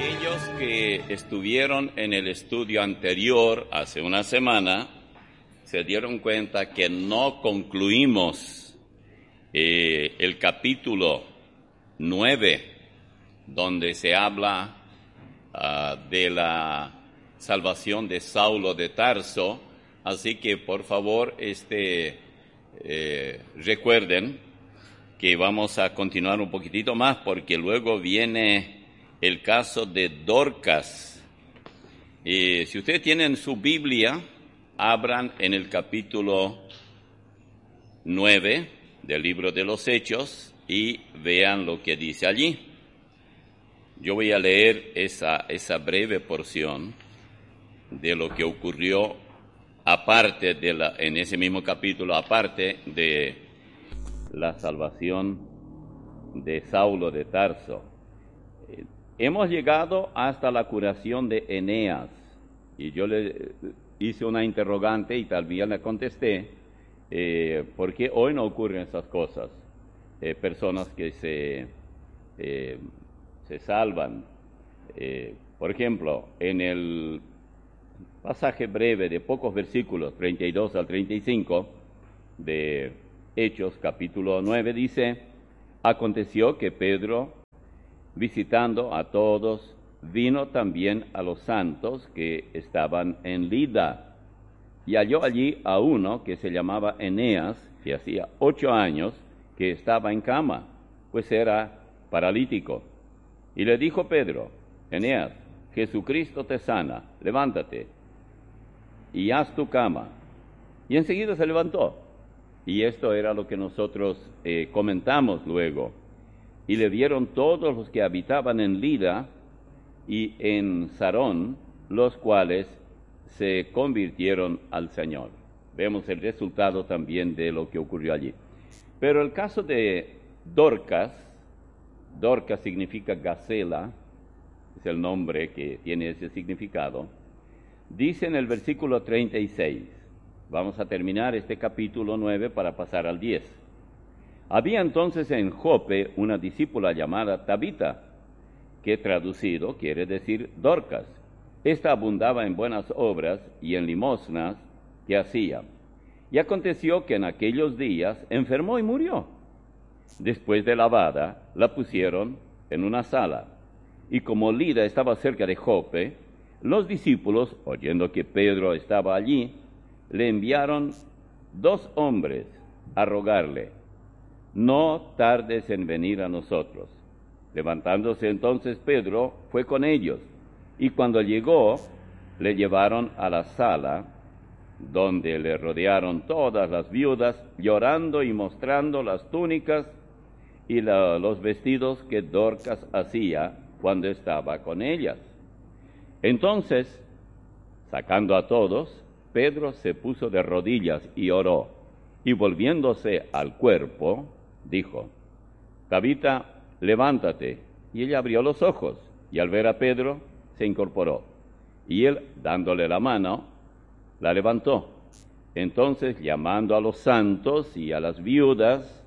Aquellos que estuvieron en el estudio anterior hace una semana se dieron cuenta que no concluimos el capítulo 9, donde se habla de la salvación de Saulo de Tarso. Así que por favor recuerden que vamos a continuar un poquitito más, porque luego viene el caso de Dorcas. Si ustedes tienen su Biblia, abran en el capítulo 9 del libro de los Hechos y vean lo que dice allí. Yo voy a leer esa breve porción de lo que ocurrió aparte en ese mismo capítulo, aparte de la salvación de Saulo de Tarso. Hemos llegado hasta la curación de Eneas, y yo le hice una interrogante y también le contesté, ¿por qué hoy no ocurren esas cosas? Personas que se salvan. Por ejemplo, en el pasaje breve de pocos versículos, 32 al 35, de Hechos capítulo 9, dice: aconteció que Pedro, visitando a todos, vino también a los santos que estaban en Lida, y halló allí a uno que se llamaba Eneas, que hacía 8 años que estaba en cama, pues era paralítico. Y le dijo Pedro: Eneas, Jesucristo te sana, levántate y haz tu cama. Y enseguida se levantó. Y esto era lo que nosotros comentamos luego. Y le vieron todos los que habitaban en Lida y en Sarón, los cuales se convirtieron al Señor. Vemos el resultado también de lo que ocurrió allí. Pero el caso de Dorcas significa gacela, es el nombre que tiene ese significado. Dice en el versículo 36, vamos a terminar este capítulo 9 para pasar al 10. Había entonces en Jope una discípula llamada Tabita, que traducido quiere decir Dorcas. Esta abundaba en buenas obras y en limosnas que hacía. Y aconteció que en aquellos días enfermó y murió. Después de lavada, la pusieron en una sala. Y como Lida estaba cerca de Jope, los discípulos, oyendo que Pedro estaba allí, le enviaron 2 hombres a rogarle: no tardes en venir a nosotros. Levantándose entonces Pedro, fue con ellos, y cuando llegó, le llevaron a la sala, donde le rodearon todas las viudas, llorando y mostrando las túnicas y los vestidos que Dorcas hacía cuando estaba con ellas. Entonces, sacando a todos, Pedro se puso de rodillas y oró, y volviéndose al cuerpo, dijo: Tabita, levántate. Y ella abrió los ojos, y al ver a Pedro, se incorporó. Y él, dándole la mano, la levantó. Entonces, llamando a los santos y a las viudas,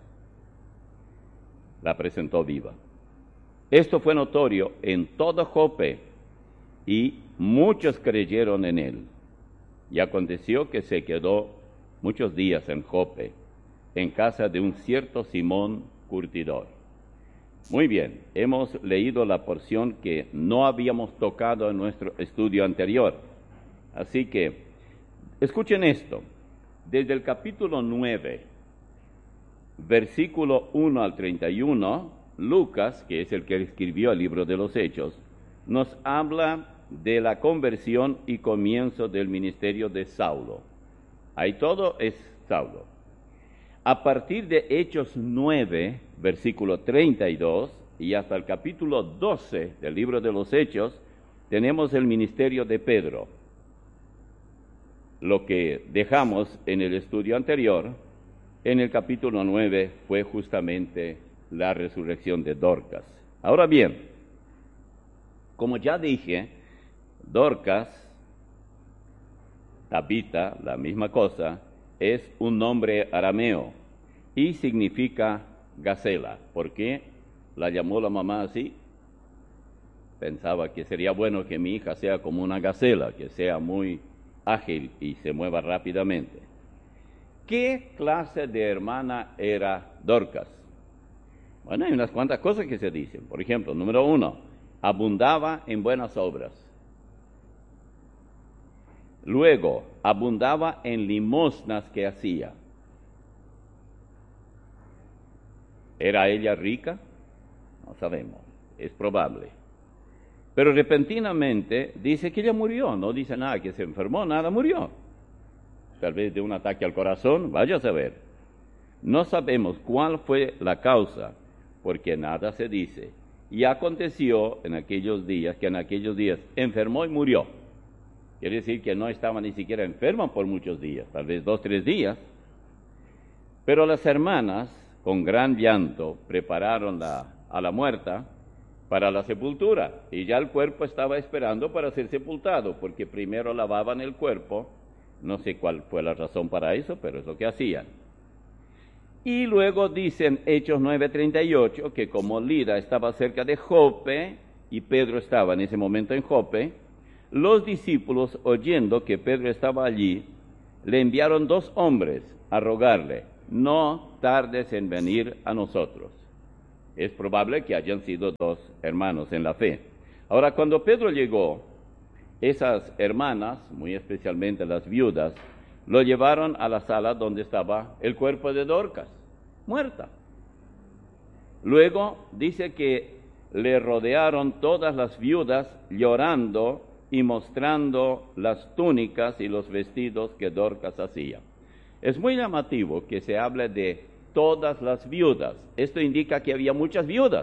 la presentó viva. Esto fue notorio en todo Jope, y muchos creyeron en él. Y aconteció que se quedó muchos días en Jope, en casa de un cierto Simón curtidor. Muy bien, hemos leído la porción que no habíamos tocado en nuestro estudio anterior. Así que, escuchen esto. Desde el capítulo 9, versículo 1 al 31, Lucas, que es el que escribió el libro de los Hechos, nos habla de la conversión y comienzo del ministerio de Saulo. Ahí todo es Saulo. A partir de Hechos 9, versículo 32, y hasta el capítulo 12 del libro de los Hechos, tenemos el ministerio de Pedro. Lo que dejamos en el estudio anterior, en el capítulo 9, fue justamente la resurrección de Dorcas. Ahora bien, como ya dije, Dorcas, Tabita, la misma cosa, es un nombre arameo y significa gacela. ¿Por qué la llamó la mamá así? pensaba que sería bueno que mi hija sea como una gacela, que sea muy ágil y se mueva rápidamente. ¿Qué clase de hermana era Dorcas? Bueno, hay unas cuantas cosas que se dicen. Por ejemplo, número 1, abundaba en buenas obras. Luego, abundaba en limosnas que hacía. ¿Era ella rica? No sabemos, es probable. Pero repentinamente dice que ella murió, no dice nada que se enfermó, nada, murió. Tal vez de un ataque al corazón, vaya a saber. No sabemos cuál fue la causa, porque nada se dice. Y aconteció en aquellos días, que en aquellos días enfermó y murió. Quiere decir que no estaba ni siquiera enferma por muchos días, tal vez 2, 3 días. Pero las hermanas, con gran llanto, prepararon a la muerta para la sepultura, y ya el cuerpo estaba esperando para ser sepultado, porque primero lavaban el cuerpo, no sé cuál fue la razón para eso, pero es lo que hacían. Y luego dicen Hechos 9:38, que como Lida estaba cerca de Jope, y Pedro estaba en ese momento en Jope, los discípulos, oyendo que Pedro estaba allí, le enviaron 2 hombres a rogarle, no tardes en venir a nosotros. Es probable que hayan sido 2 hermanos en la fe. Ahora, cuando Pedro llegó, esas hermanas, muy especialmente las viudas, lo llevaron a la sala donde estaba el cuerpo de Dorcas, muerta. Luego dice que le rodearon todas las viudas llorando y mostrando las túnicas y los vestidos que Dorcas hacía. Es muy llamativo que se hable de todas las viudas. Esto indica que había muchas viudas.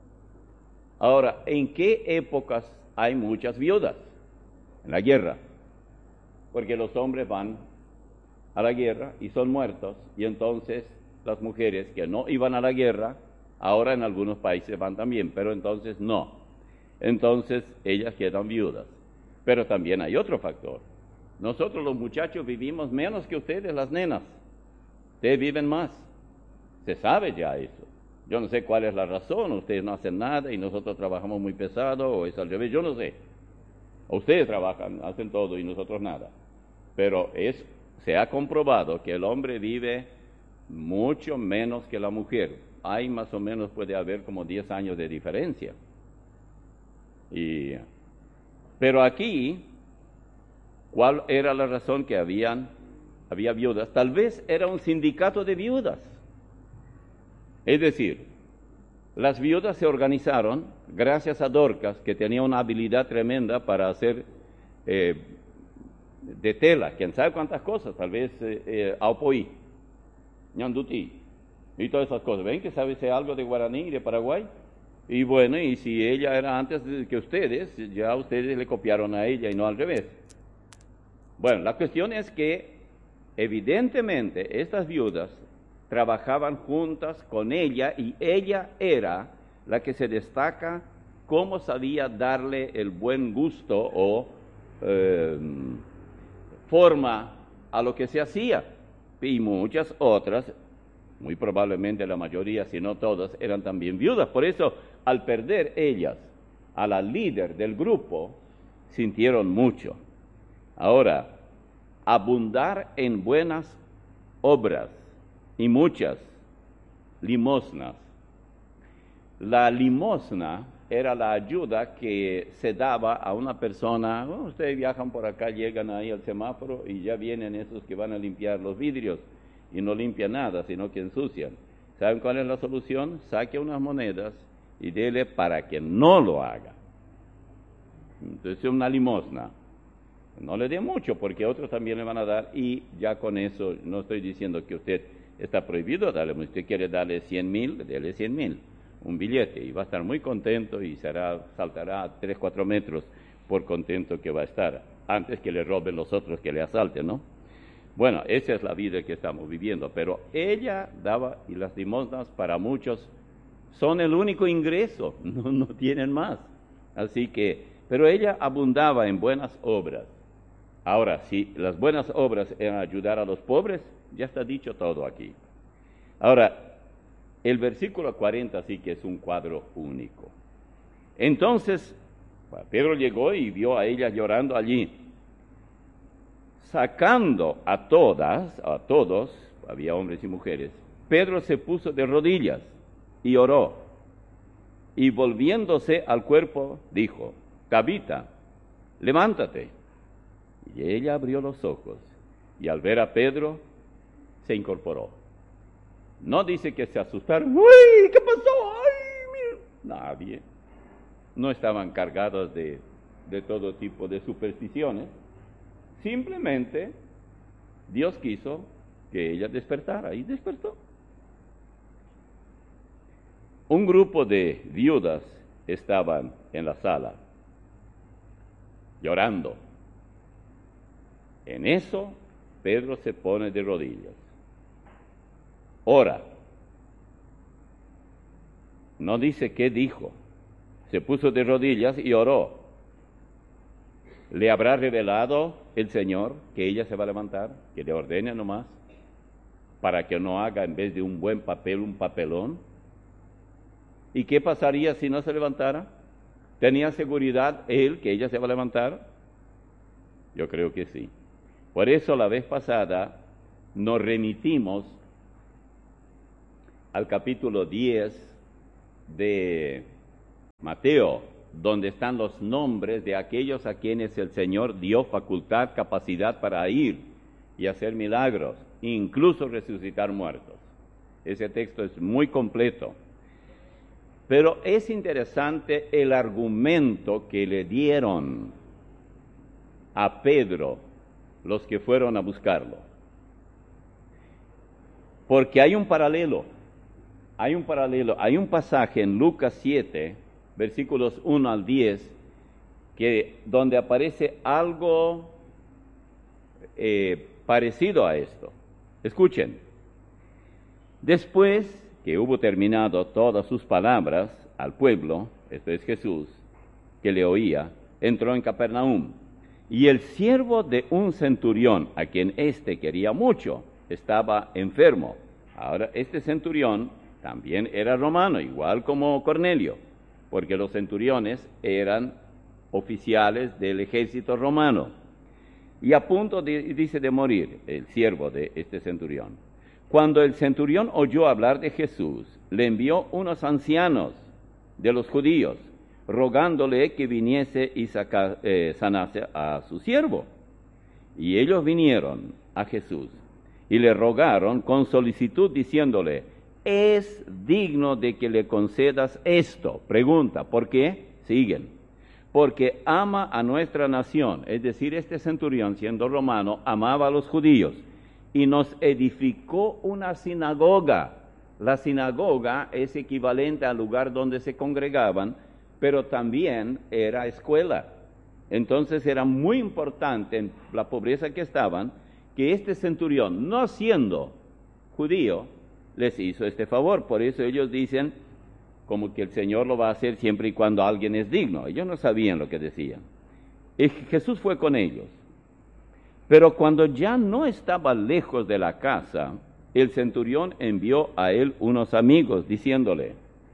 Ahora, ¿en qué épocas hay muchas viudas? En la guerra. Porque los hombres van a la guerra y son muertos, y entonces las mujeres que no iban a la guerra, ahora en algunos países van también, pero entonces no. Entonces ellas quedan viudas. Pero también hay otro factor. Nosotros los muchachos vivimos menos que ustedes, las nenas. Ustedes viven más. Se sabe ya eso. Yo no sé cuál es la razón, ustedes no hacen nada y nosotros trabajamos muy pesado, o es al revés, yo no sé. Ustedes trabajan, hacen todo y nosotros nada. Pero se ha comprobado que el hombre vive mucho menos que la mujer. Hay más o menos, puede haber como 10 años de diferencia. Pero aquí, ¿cuál era la razón que había viudas? Tal vez era un sindicato de viudas. Es decir, las viudas se organizaron gracias a Dorcas, que tenía una habilidad tremenda para hacer de tela, quién sabe cuántas cosas, tal vez aupoí, ñandutí, y todas esas cosas. ¿Ven que sabe algo de guaraní y de Paraguay? Y bueno, y si ella era antes que ustedes, ya ustedes le copiaron a ella y no al revés. Bueno, la cuestión es que evidentemente estas viudas trabajaban juntas con ella, y ella era la que se destaca cómo sabía darle el buen gusto o forma a lo que se hacía. Y muchas otras, muy probablemente la mayoría, si no todas, eran también viudas. Por eso, al perder ellas a la líder del grupo, sintieron mucho. Ahora, abundar en buenas obras y muchas limosnas. La limosna era la ayuda que se daba a una persona. Bueno, ustedes viajan por acá, llegan ahí al semáforo y ya vienen esos que van a limpiar los vidrios y no limpian nada, sino que ensucian. ¿Saben cuál es la solución? Saque unas monedas y dele para que no lo haga. Entonces es una limosna. No le dé mucho, porque otros también le van a dar, y ya con eso no estoy diciendo que usted está prohibido darle. Si usted quiere darle 100,000, dele 100,000, un billete, y va a estar muy contento y saltará 3, 4 metros por contento que va a estar, antes que le roben los otros que le asalten, ¿no? Bueno, esa es la vida que estamos viviendo, pero ella daba, y las limosnas para muchos son el único ingreso, no tienen más. Así que, pero ella abundaba en buenas obras. Ahora, si las buenas obras eran ayudar a los pobres, ya está dicho todo aquí. Ahora, el versículo 40 sí que es un cuadro único. Entonces Pedro llegó y vio a ellas llorando allí. Sacando a todos, había hombres y mujeres, Pedro se puso de rodillas y oró. Y volviéndose al cuerpo, dijo: Tabita, levántate. Y ella abrió los ojos, y al ver a Pedro, se incorporó. No dice que se asustaron. ¡Uy! ¿Qué pasó? ¡Ay, mira! Nadie. No estaban cargados de todo tipo de supersticiones. Simplemente Dios quiso que ella despertara y despertó. Un grupo de viudas estaban en la sala, llorando. En eso, Pedro se pone de rodillas. Ora. No dice qué dijo. Se puso de rodillas y oró. ¿Le habrá revelado el Señor que ella se va a levantar? Que le ordene nomás, para que no haga en vez de un buen papel, un papelón. ¿Y qué pasaría si no se levantara? ¿Tenía seguridad él que ella se va a levantar? Yo creo que sí. Por eso la vez pasada nos remitimos al capítulo 10 de Mateo, donde están los nombres de aquellos a quienes el Señor dio facultad, capacidad para ir y hacer milagros, incluso resucitar muertos. Ese texto es muy completo. Pero es interesante el argumento que le dieron a Pedro los que fueron a buscarlo. Porque hay un paralelo, hay un pasaje en Lucas 7, versículos 1 al 10, donde aparece algo parecido a esto. Escuchen. Después que hubo terminado todas sus palabras al pueblo, esto es Jesús, que le oía, entró en Capernaum. Y el siervo de un centurión, a quien éste quería mucho, estaba enfermo. Ahora, este centurión también era romano, igual como Cornelio, porque los centuriones eran oficiales del ejército romano. Y a punto, dice, de morir el siervo de este centurión. Cuando el centurión oyó hablar de Jesús, le envió unos ancianos de los judíos, rogándole que viniese y sanase a su siervo. Y ellos vinieron a Jesús y le rogaron con solicitud, diciéndole: es digno de que le concedas esto. Pregunta, ¿por qué? Siguen. Porque ama a nuestra nación, es decir, este centurión, siendo romano, amaba a los judíos, y nos edificó una sinagoga. La sinagoga es equivalente al lugar donde se congregaban, pero también era escuela. Entonces era muy importante, en la pobreza que estaban, que este centurión, no siendo judío, les hizo este favor. Por eso ellos dicen como que el Señor lo va a hacer siempre y cuando alguien es digno. Ellos no sabían lo que decían. Y Jesús fue con ellos. Pero cuando ya no estaba lejos de la casa, el centurión envió a él unos amigos, diciéndole: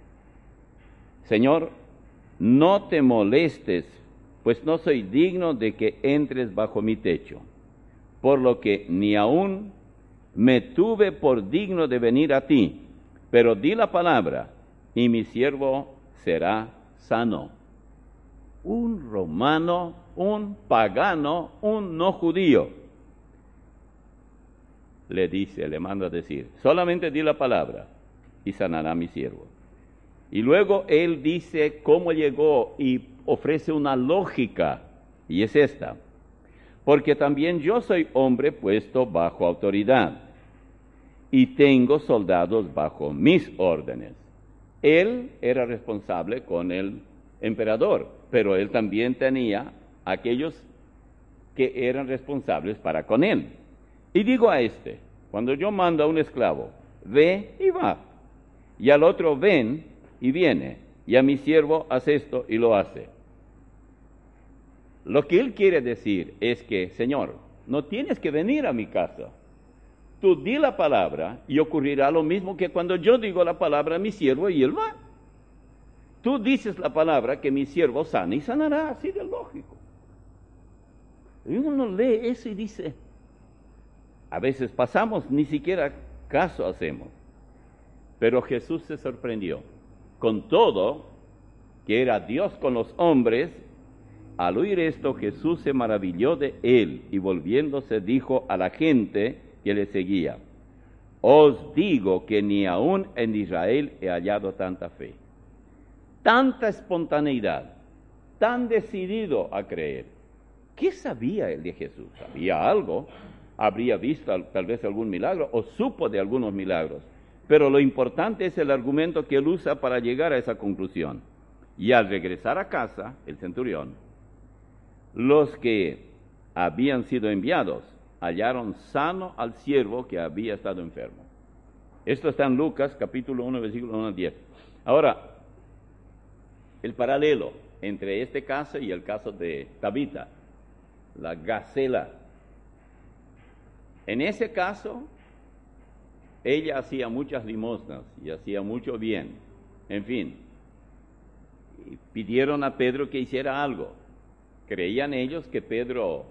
Señor, no te molestes, pues no soy digno de que entres bajo mi techo, por lo que ni aún me tuve por digno de venir a ti, pero di la palabra, y mi siervo será sano. Un romano, un pagano, un no judío, le manda a decir: solamente di la palabra y sanará mi siervo. Y luego él dice cómo llegó y ofrece una lógica, y es esta: porque también yo soy hombre puesto bajo autoridad, y tengo soldados bajo mis órdenes. Él era responsable con el emperador, pero él también tenía aquellos que eran responsables para con él. Y digo a cuando yo mando a un esclavo, ve y va, y al otro ven y viene, y a mi siervo hace esto y lo hace. Lo que él quiere decir es que, Señor, no tienes que venir a mi casa. Tú di la palabra y ocurrirá lo mismo que cuando yo digo la palabra a mi siervo y él va. tú dices la palabra que mi siervo sana y sanará, así de lógico. Y uno lee eso y dice, a veces pasamos, ni siquiera caso hacemos. Pero Jesús se sorprendió. Con todo, que era Dios con los hombres, al oír esto Jesús se maravilló de él y volviéndose dijo a la gente que le seguía, os digo que ni aún en Israel he hallado tanta fe, tanta espontaneidad, tan decidido a creer. ¿Qué sabía él de Jesús? ¿Sabía algo? ¿Habría visto tal vez algún milagro o supo de algunos milagros? Pero lo importante es el argumento que él usa para llegar a esa conclusión. Y al regresar a casa, el centurión, los que habían sido enviados hallaron sano al siervo que había estado enfermo. Esto está en Lucas, capítulo 1, versículo 1 al 10. Ahora, el paralelo entre este caso y el caso de Tabita, la gacela. En ese caso, ella hacía muchas limosnas y hacía mucho bien. En fin, y pidieron a Pedro que hiciera algo. Creían ellos que Pedro,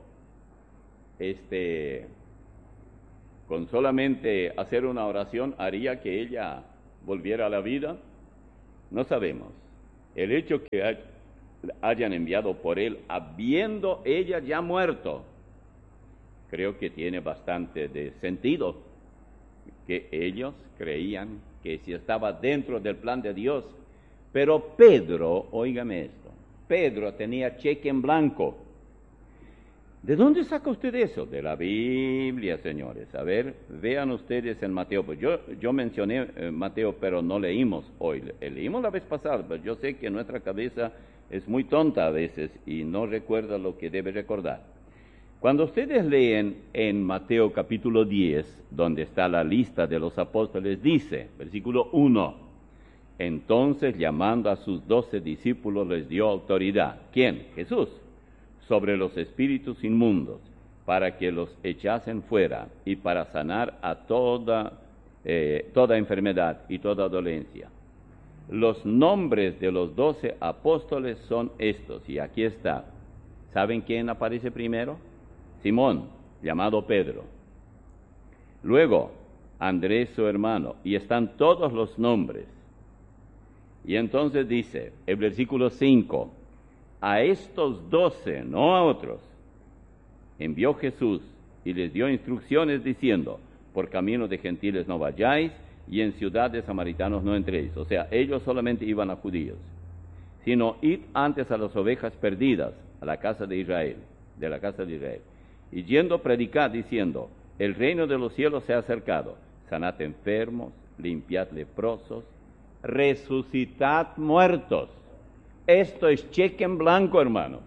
con solamente hacer una oración, haría que ella volviera a la vida. No sabemos. El hecho que hayan enviado por él, habiendo ella ya muerto, creo que tiene bastante de sentido, que ellos creían que si estaba dentro del plan de Dios. Pero Pedro, óigame esto, Pedro tenía cheque en blanco. ¿De dónde saca usted eso? De la Biblia, señores. A ver, vean ustedes en Mateo. Pues yo mencioné Mateo, pero no leímos hoy. Leímos la vez pasada, pero yo sé que nuestra cabeza es muy tonta a veces y no recuerda lo que debe recordar. Cuando ustedes leen en Mateo capítulo 10, donde está la lista de los apóstoles, dice, versículo 1, entonces llamando a sus 12 discípulos les dio autoridad. ¿Quién? Jesús. Sobre los espíritus inmundos, para que los echasen fuera y para sanar a toda enfermedad y toda dolencia. Los nombres de los 12 apóstoles son estos, y aquí está. ¿Saben quién aparece primero? Simón, llamado Pedro. Luego, Andrés su hermano, y están todos los nombres. Y entonces dice, el versículo 5, a estos 12, no a otros, envió Jesús y les dio instrucciones diciendo, por camino de gentiles no vayáis, y en ciudad de samaritanos no entréis. O sea, ellos solamente iban a judíos, sino id antes a las ovejas perdidas, a la casa de Israel, de la casa de Israel. Y yendo predicad diciendo, el reino de los cielos se ha acercado, sanad enfermos, limpiad leprosos, resucitad muertos. Esto es cheque en blanco, hermanos.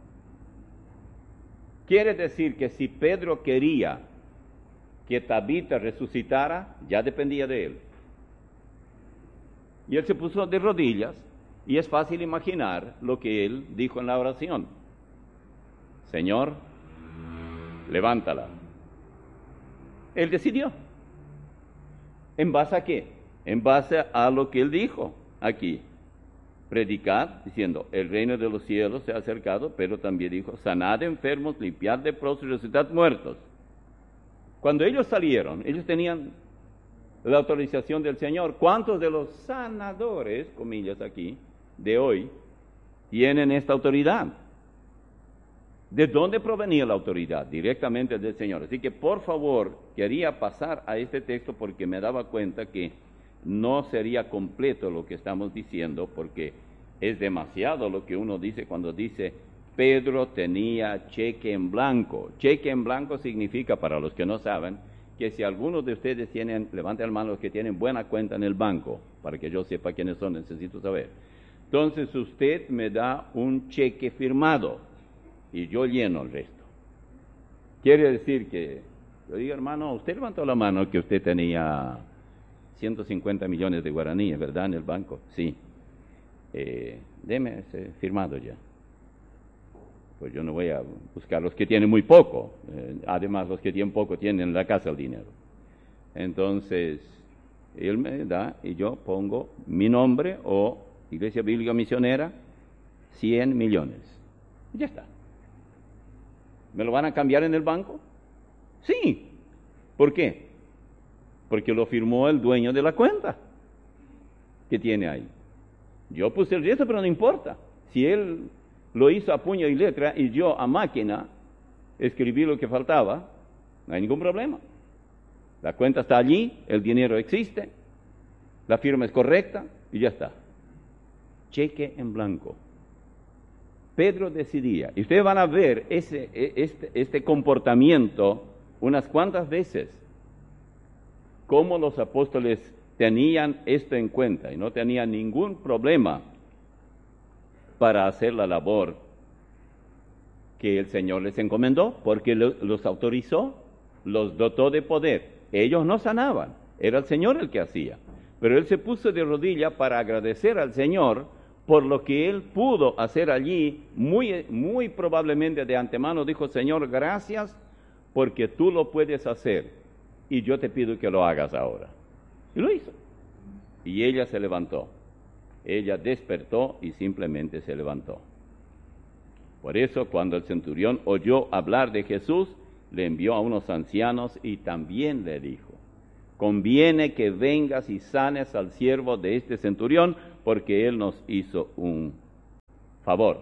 Quiere decir que si Pedro quería que Tabita resucitara, ya dependía de él. Y él se puso de rodillas, y es fácil imaginar lo que él dijo en la oración. Señor, levántala. Él decidió. ¿En base a qué? En base a lo que él dijo aquí. Predicad, diciendo, el reino de los cielos se ha acercado, pero también dijo, sanad enfermos, limpiad leprosos y resucitad muertos. Cuando ellos salieron, ellos tenían la autorización del Señor. ¿Cuántos de los sanadores, comillas aquí, de hoy, tienen esta autoridad? ¿De dónde provenía la autoridad? Directamente del Señor. Así que, por favor, quería pasar a este texto porque me daba cuenta que no sería completo lo que estamos diciendo, porque es demasiado lo que uno dice cuando dice Pedro tenía cheque en blanco. Cheque en blanco significa, para los que no saben, que si algunos de ustedes tienen, levanten la mano los que tienen buena cuenta en el banco, para que yo sepa quiénes son, necesito saber. Entonces usted me da un cheque firmado y yo lleno el resto. Quiere decir que, yo digo, hermano, usted levantó la mano que usted tenía 150 millones de guaraníes, ¿verdad?, en el banco. Sí. Deme ese firmado ya. Pues yo no voy a buscar los que tienen muy poco. Además, los que tienen poco tienen en la casa el dinero. Entonces, él me da y yo pongo mi nombre o Iglesia Bíblica Misionera, 100 millones. Y ya está. ¿Me lo van a cambiar en el banco? Sí. ¿Por qué? Porque lo firmó el dueño de la cuenta que tiene ahí. Yo puse el resto, pero no importa. Si él lo hizo a puño y letra y yo a máquina escribí lo que faltaba, no hay ningún problema. La cuenta está allí, el dinero existe, la firma es correcta y ya está. Cheque en blanco. Pedro decidía, y ustedes van a ver este comportamiento unas cuantas veces, cómo los apóstoles tenían esto en cuenta y no tenían ningún problema para hacer la labor que el Señor les encomendó, porque los autorizó, los dotó de poder. Ellos no sanaban, era el Señor el que hacía, pero Él se puso de rodillas para agradecer al Señor por lo que Él pudo hacer allí. Muy probablemente de antemano dijo: Señor, gracias porque Tú lo puedes hacer y yo te pido que lo hagas ahora. Y lo hizo. Y ella se levantó. Ella despertó y simplemente se levantó. Por eso, cuando el centurión oyó hablar de Jesús, le envió a unos ancianos y también le dijo: conviene que vengas y sanes al siervo de este centurión, porque él nos hizo un favor.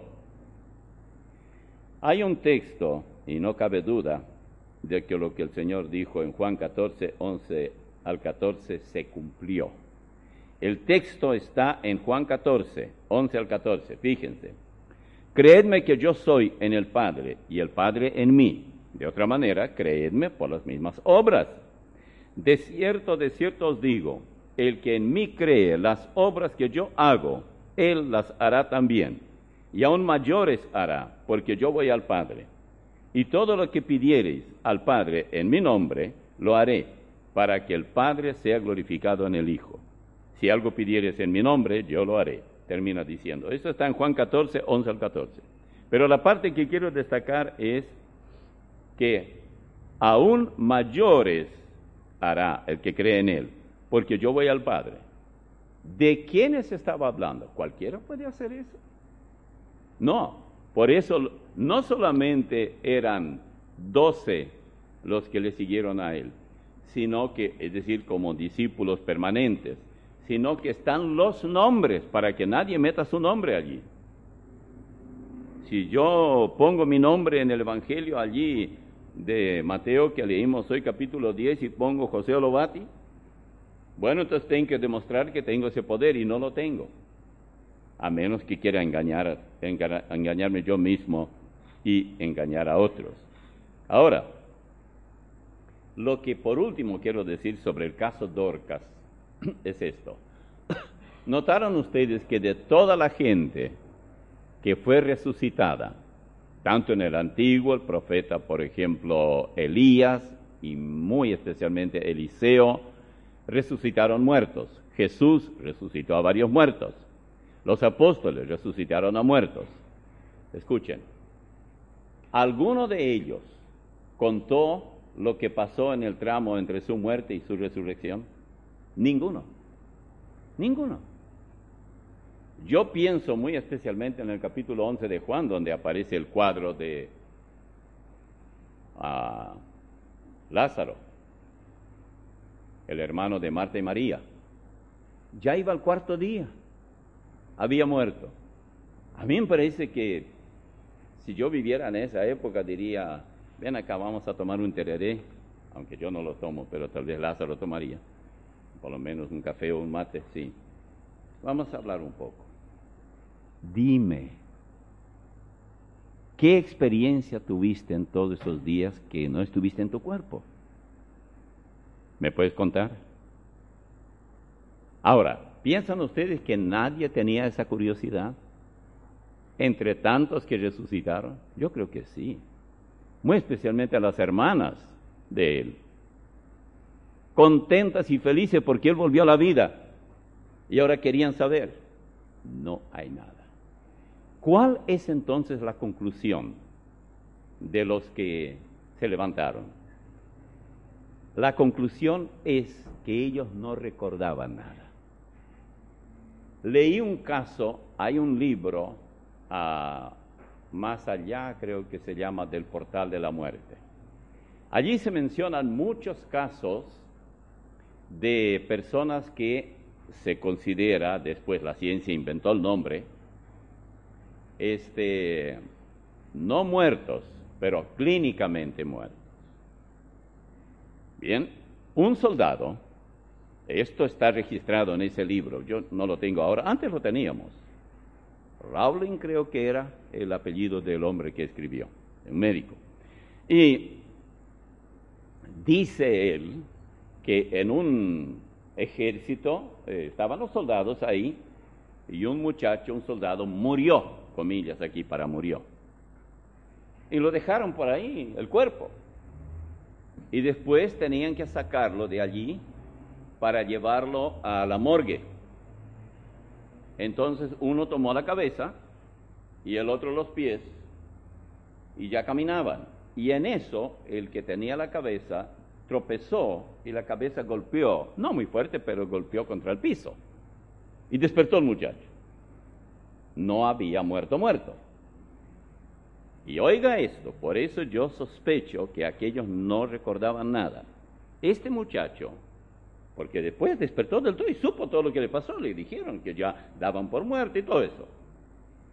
Hay un texto, y no cabe duda, de que lo que el Señor dijo en Juan 14, 11 al 14 se cumplió. El texto está en Juan 14, 11 al 14, fíjense. Creedme que yo soy en el Padre y el Padre en mí. De otra manera, creedme por las mismas obras. De cierto os digo, el que en mí cree las obras que yo hago, él las hará también, y aún mayores hará, porque yo voy al Padre. Y todo lo que pidiereis al Padre en mi nombre, lo haré, para que el Padre sea glorificado en el Hijo. Si algo pidieres en mi nombre, yo lo haré. Termina diciendo. Eso está en Juan 14, 11 al 14. Pero la parte que quiero destacar es que aún mayores hará el que cree en Él, porque yo voy al Padre. ¿De quiénes estaba hablando? ¿Cualquiera puede hacer eso? No, por eso no solamente eran 12 los que le siguieron a Él, sino que, es decir, como discípulos permanentes, sino que están los nombres para que nadie meta su nombre allí. Si yo pongo mi nombre en el Evangelio allí de Mateo que leímos hoy, capítulo 10, y pongo José Olobati, bueno, entonces tengo que demostrar que tengo ese poder y no lo tengo, a menos que quiera engañarme yo mismo y engañar a otros. Ahora, lo que por último quiero decir sobre el caso Dorcas es esto. ¿Notaron ustedes que de toda la gente que fue resucitada, tanto en el Antiguo, el profeta, por ejemplo, Elías, y muy especialmente Eliseo, resucitaron muertos? Jesús resucitó a varios muertos. Los apóstoles resucitaron a muertos. Escuchen, ¿alguno de ellos contó lo que pasó en el tramo entre su muerte y su resurrección? Ninguno. Ninguno. Yo pienso muy especialmente en el capítulo 11 de Juan, donde aparece el cuadro de Lázaro, el hermano de Marta y María. Ya iba al cuarto día, había muerto. A mí me parece que si yo viviera en esa época diría: ven acá, vamos a tomar un tereré, aunque yo no lo tomo, pero tal vez Lázaro tomaría, por lo menos un café o un mate, sí. Vamos a hablar un poco. Dime, ¿qué experiencia tuviste en todos esos días que no estuviste en tu cuerpo? ¿Me puedes contar? Ahora, ¿piensan ustedes que nadie tenía esa curiosidad entre tantos que resucitaron? Yo creo que sí, muy especialmente a las hermanas de él, contentas y felices porque él volvió a la vida, y ahora querían saber. No hay nada. ¿Cuál es entonces la conclusión de los que se levantaron? La conclusión es que ellos no recordaban nada. Leí un caso, hay un libro, más allá creo que se llama Del Portal de la Muerte. Allí se mencionan muchos casos de personas que se considera, después la ciencia inventó el nombre, no muertos, pero clínicamente muertos. Bien, un soldado, esto está registrado en ese libro, yo no lo tengo ahora, antes lo teníamos. Rowling creo que era el apellido del hombre que escribió, un médico. Y dice él que en un ejército estaban los soldados ahí y un muchacho, un soldado, murió, comillas aquí para murió. Y lo dejaron por ahí, el cuerpo. Y después tenían que sacarlo de allí para llevarlo a la morgue. Entonces uno tomó la cabeza y el otro los pies y ya caminaban. Y en eso el que tenía la cabeza tropezó y la cabeza golpeó, no muy fuerte, pero golpeó contra el piso. Y despertó el muchacho. No había muerto. Y oiga esto, por eso yo sospecho que aquellos no recordaban nada. Este muchacho, porque después despertó del todo y supo todo lo que le pasó, le dijeron que ya daban por muerto y todo eso.